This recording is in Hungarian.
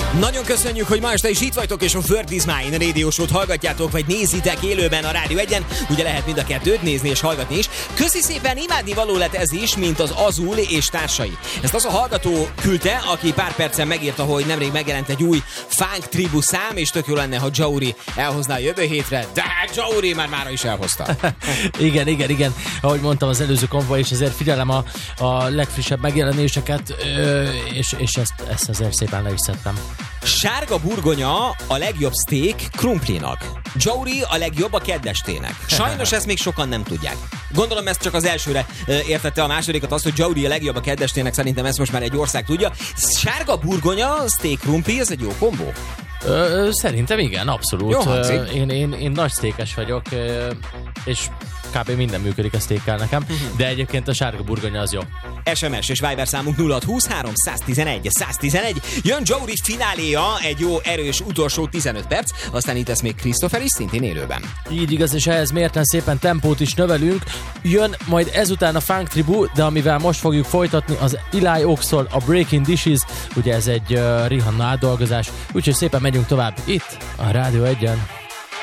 Nagyon köszönjük, hogy ma este is itt vagytok, és a Word is Mine Radio Show-t hallgatjátok, vagy nézitek élőben a Rádió 1-en. Ugye lehet mind a kettőt nézni és hallgatni is. Köszi szépen, imádni való lett ez is, mint az Azul és társai. Ezt az a hallgató küldte, aki pár percen megírta, hogy nemrég megjelent egy új Funk Tribu szám, és tök jó lenne, ha Jauri elhozná jövő hétre, de Jauri már mára is elhozta. igen. Ahogy mondtam az előző konvoi, és ezért figyelem a legfrissebb megjelenéseket, és ezt azért szépen le is szedtem. Sárga burgonya a legjobb steak krumplinak. Jauri a legjobb a kedvestének. Sajnos ezt még sokan nem tudják. Gondolom ezt csak az elsőre értette, a másodikat azt, hogy Jauri a legjobb a kedvestének, szerintem ezt most már egy ország tudja. Sárga burgonya, steak krumpli, ez egy jó kombó? Szerintem igen, abszolút. Én nagy sztékes vagyok, és kb. Minden működik a sztékkel nekem, de egyébként a sárga burgonya az jó. SMS és Viber számunk 0623 111 111. Jön Jauri fináléja, egy jó erős utolsó 15 perc, aztán itt lesz még Christopher is, szintén élőben. Így igaz, és ehhez mérten szépen tempót is növelünk. Jön majd ezután a Funk Tribu, de amivel most fogjuk folytatni, az Eli Oxol, a Breaking Dishes, ugye ez egy Rihanna átdolgozás, úgyhogy szépen megyünk tovább itt a Rádió 1-en.